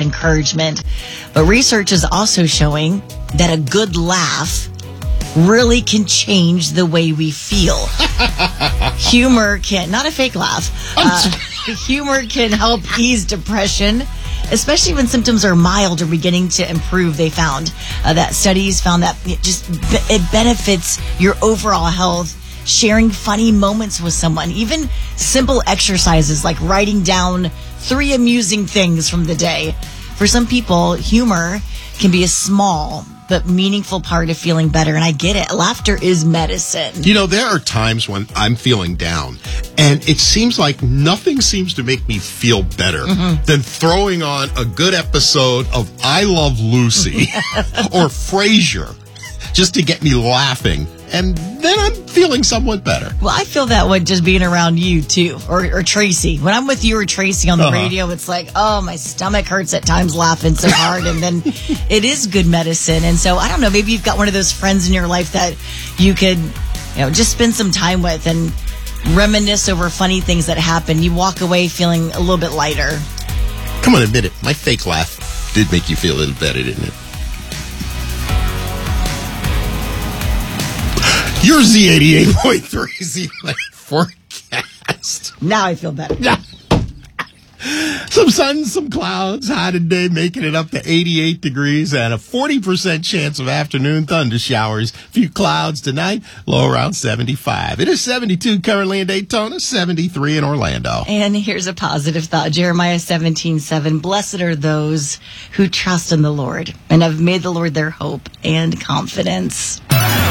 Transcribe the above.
encouragement. But research is also showing that a good laugh really can change the way we feel. Humor can, not a fake laugh, humor can help ease depression, especially when symptoms are mild or beginning to improve. They found that studies found that it benefits your overall health. Sharing funny moments with someone, even simple exercises like writing down 3 amusing things from the day. For some people, humor can be a small but meaningful part of feeling better. And I get it. Laughter is medicine. You know, there are times when I'm feeling down, and it seems like nothing seems to make me feel better than throwing on a good episode of I Love Lucy or Frasier just to get me laughing. And then I'm feeling somewhat better. Well, I feel that way just being around you, too, or Tracy. When I'm with you or Tracy on the radio, it's like, oh, my stomach hurts at times laughing so hard. And then it is good medicine. And so, I don't know, maybe you've got one of those friends in your life that you could, just spend some time with and reminisce over funny things that happen. You walk away feeling a little bit lighter. Come on, admit it. My fake laugh did make you feel a little better, didn't it? Your Z88.3 Z-Lane forecast. Now I feel better. Some sun, some clouds, high today, making it up to 88 degrees and a 40% chance of afternoon thunder showers. Few clouds tonight, low around 75. It is 72 currently in Daytona, 73 in Orlando. And here's a positive thought. Jeremiah 17:7. Blessed are those who trust in the Lord and have made the Lord their hope and confidence.